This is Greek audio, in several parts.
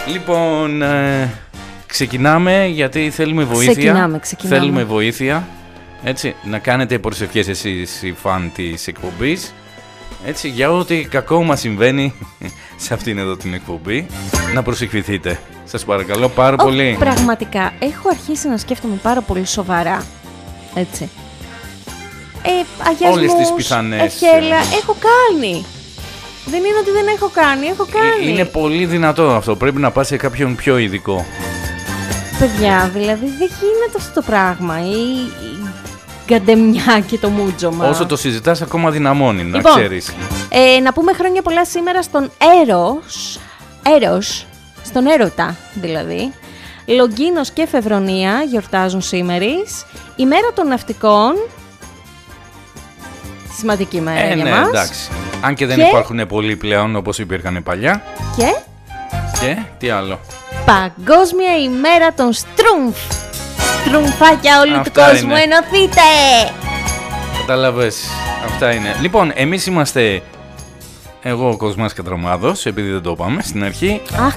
Λοιπόν, ξεκινάμε γιατί θέλουμε βοήθεια. Ξεκινάμε. Θέλουμε βοήθεια. Έτσι, να κάνετε προσευχές εσείς οι φαν της εκπομπής. Έτσι, για ό,τι κακό μας συμβαίνει σε αυτήν εδώ την εκπομπή, να προσευχηθείτε. Σας παρακαλώ πάρα πολύ. Πραγματικά, έχω αρχίσει να σκέφτομαι πάρα πολύ σοβαρά. Έτσι. Αγιασμούς, όλες τις πιθανές. Εχέλα, έχω κάνει. Δεν είναι ότι δεν έχω κάνει, έχω κάνει. Είναι πολύ δυνατό αυτό, πρέπει να πας σε κάποιον πιο ειδικό. Παιδιά, δηλαδή δεν γίνεται αυτό το πράγμα. Η γκαντεμιά και το μούτζωμα. Όσο το συζητάς ακόμα δυναμώνει, να λοιπόν, ξέρεις. Να πούμε χρόνια πολλά σήμερα στον Έρος, στον έρωτα δηλαδή. Λογκίνος και Φεβρονία γιορτάζουν σήμερις. Η μέρα των ναυτικών. Σημαντική μέρα για μας. Εντάξει. Αν και δεν υπάρχουν πολλοί πλέον όπως υπήρχαν παλιά. Και τι άλλο. Παγκόσμια ημέρα των Στρούμφ. Στρουμφάκια όλου του κόσμου, είναι. Ενωθείτε! Κατάλαβες, αυτά είναι. Λοιπόν, εμείς είμαστε εγώ ο Κοσμάς Κατραμάδος, επειδή δεν το είπαμε στην αρχή. Αχ,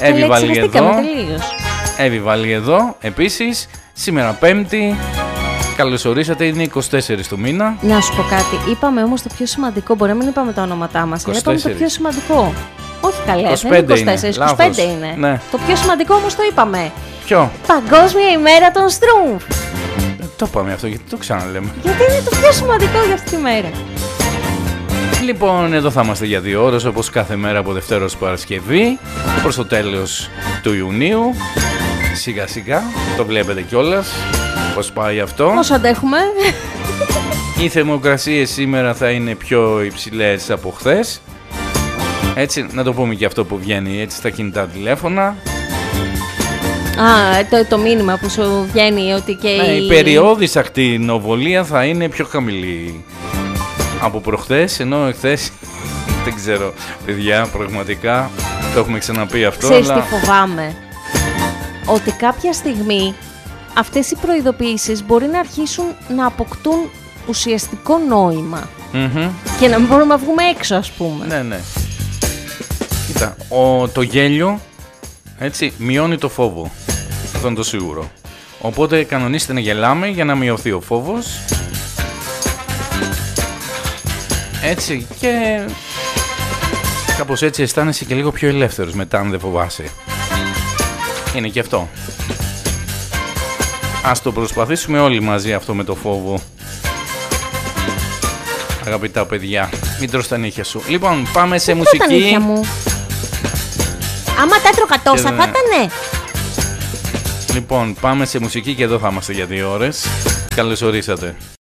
Εύη Βαλή εδώ. Επίσης, σήμερα Πέμπτη. Καλώς ορίσατε, είναι 24 του μήνα. Να σου πω κάτι, είπαμε όμως το πιο σημαντικό, μπορεί να μην είπαμε τα ονόματά μας, αλλά είπαμε το πιο σημαντικό. Όχι καλέ, δεν είναι 24, 25 είναι. Ναι. Το πιο σημαντικό όμως το είπαμε. Ποιο? Παγκόσμια ημέρα των Στρούμφ. Το είπαμε αυτό, γιατί το ξαναλέμε. Γιατί είναι το πιο σημαντικό για αυτή τη μέρα. Λοιπόν, εδώ θα είμαστε για 2 ώρες, όπως κάθε μέρα από Δευτέρα ως Παρασκευή, προς το τέλος του Ιουνίου. Σιγά σιγά, το βλέπετε κιόλας πώς πάει αυτό. Πώς αντέχουμε. Οι θερμοκρασίες σήμερα θα είναι πιο υψηλές από χθες. Έτσι, να το πούμε και αυτό που βγαίνει έτσι στα κινητά τηλέφωνα. Το μήνυμα που σου βγαίνει ότι και η περιόδης ακτινοβολία θα είναι πιο χαμηλή από προχθές, ενώ εχθές δεν ξέρω, παιδιά, πραγματικά το έχουμε ξαναπεί αυτό. Ξέρεις τι φοβάμαι? Ότι κάποια στιγμή αυτές οι προειδοποιήσεις μπορεί να αρχίσουν να αποκτούν ουσιαστικό νόημα. Και να μην μπορούμε να βγούμε έξω, ας πούμε. Ναι. Κοίτα, το γέλιο έτσι μειώνει το φόβο. Αυτό είναι το σίγουρο. Οπότε κανονίστε να γελάμε για να μειωθεί ο φόβος. Έτσι, και κάπως έτσι αισθάνεσαι και λίγο πιο ελεύθερος μετά, αν δεν φοβάσαι. Είναι και αυτό. Ας το προσπαθήσουμε όλοι μαζί αυτό με το φόβο. Αγαπητά παιδιά, μην τρως τα νύχια σου. Λοιπόν, πάμε σε μουσική. Τα νύχια μου. Άμα τα έτρωγα τόσα θα ήτανε. Λοιπόν, πάμε σε μουσική και εδώ θα είμαστε για 2 ώρες. Καλώς ορίσατε.